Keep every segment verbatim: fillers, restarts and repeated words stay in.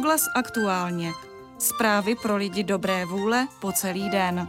Proglas aktuálně. Zprávy pro lidi dobré vůle po celý den.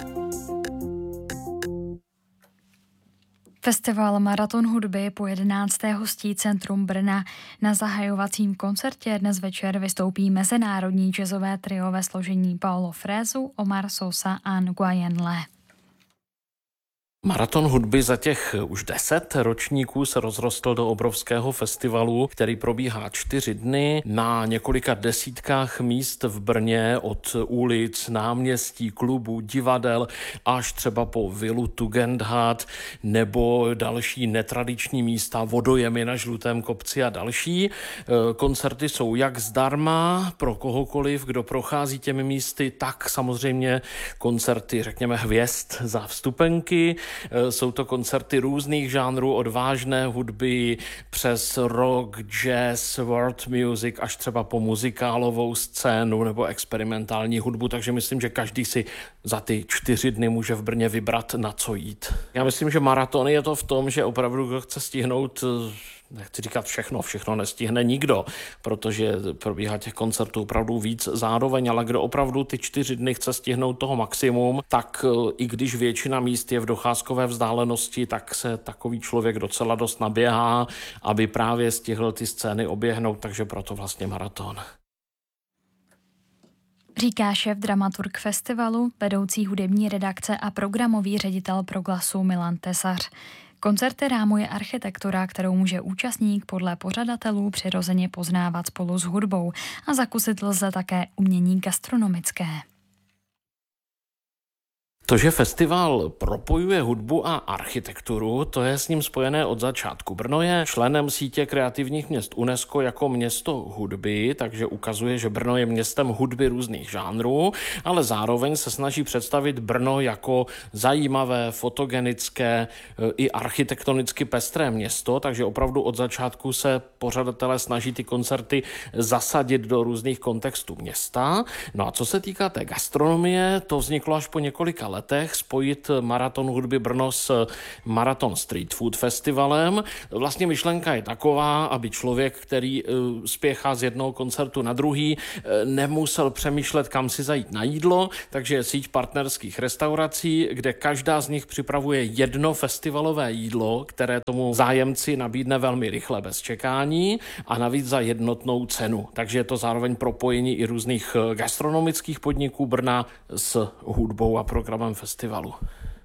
Festival Maraton hudby po jedenácté hostí Centrum Brna. Na zahajovacím koncertě dnes večer vystoupí mezinárodní jazzové trio ve složení Paulo Fresu, Omar Sosa a Nguyen Le. Maraton hudby za těch už deset ročníků se rozrostl do obrovského festivalu, který probíhá čtyři dny na několika desítkách míst v Brně, od ulic, náměstí, klubů, divadel až třeba po vilu Tugendhat nebo další netradiční místa, vodojemy na Žlutém kopci a další. Koncerty jsou jak zdarma pro kohokoliv, kdo prochází těmi místy, tak samozřejmě koncerty, řekněme, hvězd za vstupenky. Jsou to koncerty různých žánrů, od vážné hudby přes rock, jazz, world music až třeba po muzikálovou scénu nebo experimentální hudbu, takže myslím, že každý si za ty čtyři dny může v Brně vybrat, na co jít. Já myslím, že maraton je to v tom, že opravdu kdo chce stihnout, nechci říkat všechno, všechno nestihne nikdo, protože probíhá těch koncertů opravdu víc zároveň, ale kdo opravdu ty čtyři dny chce stihnout toho maximum, tak i když většina míst je v docházkové vzdálenosti, tak se takový člověk docela dost naběhá, aby právě stihl ty scény oběhnout, takže proto vlastně maraton. Říká šéf dramaturg festivalu, vedoucí hudební redakce a programový ředitel Proglasu Milan Tesař. Koncerty rámuje architektura, kterou může účastník podle pořadatelů přirozeně poznávat spolu s hudbou, a zakusit lze také umění gastronomické. To, že festival propojuje hudbu a architekturu, to je s ním spojené od začátku. Brno je členem sítě kreativních měst UNESCO jako město hudby, takže ukazuje, že Brno je městem hudby různých žánrů, ale zároveň se snaží představit Brno jako zajímavé, fotogenické i architektonicky pestré město, takže opravdu od začátku se pořadatelé snaží ty koncerty zasadit do různých kontextů města. No a co se týká té gastronomie, to vzniklo až po několika letech spojit Maraton hudby Brno s Maraton Street Food Festivalem. Vlastně myšlenka je taková, aby člověk, který spěchá z jednoho koncertu na druhý, nemusel přemýšlet, kam si zajít na jídlo, takže je síť partnerských restaurací, kde každá z nich připravuje jedno festivalové jídlo, které tomu zájemci nabídne velmi rychle bez čekání a navíc za jednotnou cenu. Takže je to zároveň propojení i různých gastronomických podniků Brna s hudbou a programem festivalu.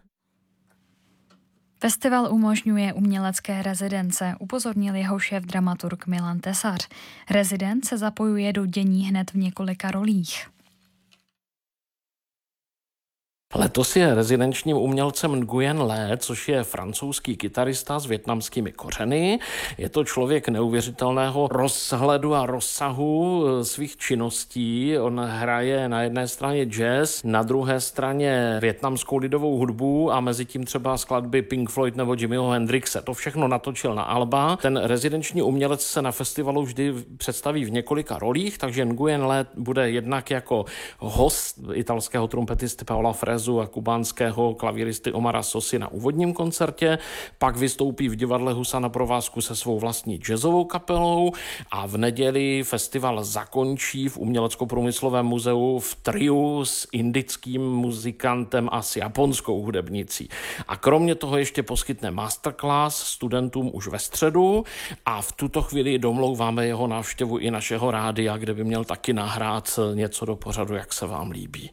Festival umožňuje umělecké rezidence, upozornil jeho šéf dramaturg Milan Tesař. Rezident se zapojuje do dění hned v několika rolích. Letos je rezidenčním umělcem Nguyen Le, což je francouzský kytarista s vietnamskými kořeny. Je to člověk neuvěřitelného rozhledu a rozsahu svých činností. On hraje na jedné straně jazz, na druhé straně vietnamskou lidovou hudbu a mezi tím třeba skladby Pink Floyd nebo Jimiho Hendrixe. To všechno natočil na alba. Ten rezidenční umělec se na festivalu vždy představí v několika rolích, takže Nguyen Le bude jednak jako host italského trumpetisty Paola Fresu a kubánského klavíristy Omara Sosy na úvodním koncertě, pak vystoupí v divadle Husa na provázku se svou vlastní jazzovou kapelou a v neděli festival zakončí v Umělecko-průmyslovém muzeu v triu s indickým muzikantem a s japonskou hudebnicí. A kromě toho ještě poskytne masterclass studentům už ve středu a v tuto chvíli domlouváme jeho návštěvu i našeho rádia, kde by měl taky nahrát něco do pořadu, jak se vám líbí.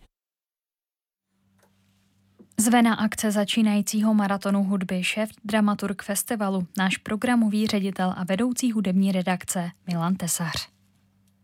Zve na akce začínajícího maratonu hudby šéf dramaturg festivalu, náš programový ředitel a vedoucí hudební redakce Milan Tesař.